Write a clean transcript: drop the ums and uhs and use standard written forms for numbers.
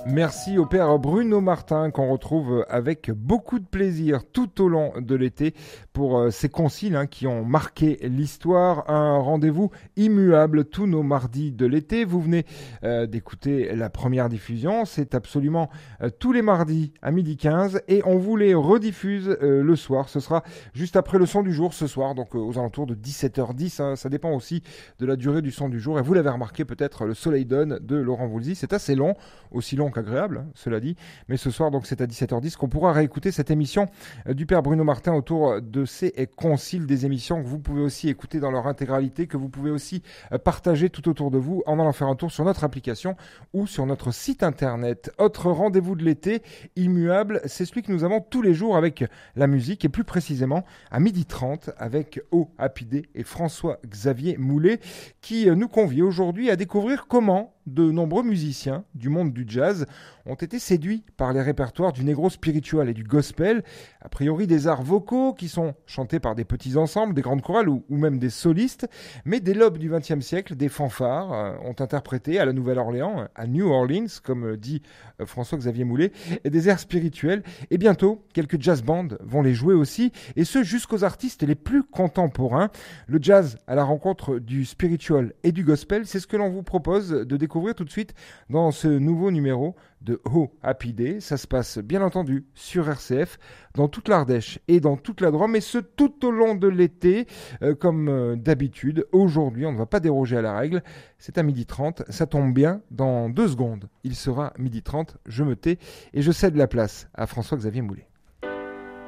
Merci au père Bruno Martin qu'on retrouve avec beaucoup de plaisir tout au long de l'été pour ces conciles qui ont marqué l'histoire. Un rendez-vous immuable tous nos mardis de l'été. Vous venez d'écouter la première diffusion. C'est absolument tous les mardis à 12h15 et on vous les rediffuse le soir. Ce sera juste après le son du jour ce soir, donc aux alentours de 17h10. Ça dépend aussi de la durée du son du jour. Et vous l'avez remarqué peut-être, Le Soleil donne de Laurent Voulzy. C'est assez long, aussi long qu'agréable, cela dit. Mais ce soir, donc, c'est à 17h10 qu'on pourra réécouter cette émission du père Bruno Martin autour de ces conciles, des émissions que vous pouvez aussi écouter dans leur intégralité, que vous pouvez aussi partager tout autour de vous en allant faire un tour sur notre application ou sur notre site internet. Autre rendez-vous de l'été, immuable, c'est celui que nous avons tous les jours avec la musique et plus précisément à 12h30 avec O Happy Day et François-Xavier Moulet qui nous convie aujourd'hui à découvrir comment de nombreux musiciens du monde du jazz ont été séduits par les répertoires du negro spiritual et du gospel, a priori des arts vocaux qui sont chantés par des petits ensembles, des grandes chorales ou même des solistes, mais dès l'aube du XXe siècle, des fanfares ont interprété à la Nouvelle-Orléans, à New Orleans, comme dit François-Xavier Moulet, et des airs spirituels. Et bientôt, quelques jazz bands vont les jouer aussi, et ce jusqu'aux artistes les plus contemporains. Le jazz à la rencontre du spiritual et du gospel, c'est ce que l'on vous propose de découvrir tout de suite dans ce nouveau numéro de Oh Happy Day. Ça se passe bien entendu sur RCF, dans toute l'Ardèche et dans toute la Drôme, et ce tout au long de l'été, comme d'habitude. Aujourd'hui, on ne va pas déroger à la règle. C'est à 12h30, ça tombe bien, dans 2 secondes. Il sera 12h30, je me tais et je cède la place à François-Xavier Moulet.